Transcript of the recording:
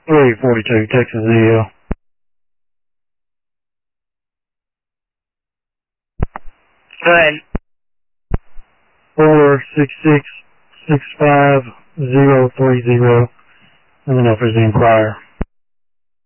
342 Texas EL. Go ahead. 466-65030. Let me know if there's any prior.